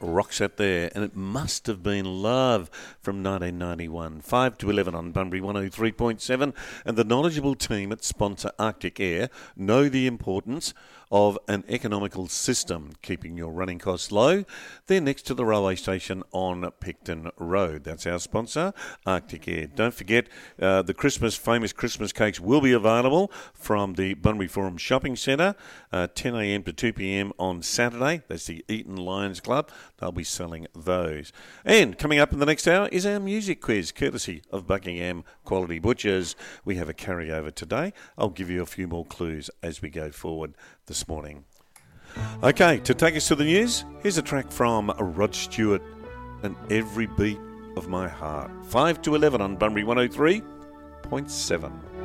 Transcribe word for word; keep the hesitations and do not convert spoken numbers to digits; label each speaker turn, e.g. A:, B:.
A: Roxette there, and it must have been Love from nineteen ninety-one. five to eleven on Bunbury one oh three point seven, and the knowledgeable team at sponsor Arctic Air know the importance of an economical system, keeping your running costs low. They're next to the railway station on Picton Road. That's our sponsor, Arctic Air. Don't forget, uh, the Christmas famous Christmas cakes will be available from the Bunbury Forum Shopping Centre, uh, ten a.m. to two p.m. on Saturday. That's the Eton Lions Club. They'll be selling those. And coming up in the next hour is our music quiz, courtesy of Buckingham Quality Butchers. We have a carryover today. I'll give you a few more clues as we go forward this morning. Okay, to take us to the news, here's a track from Rod Stewart and Every Beat of My Heart. five to eleven on Bunbury one oh three point seven.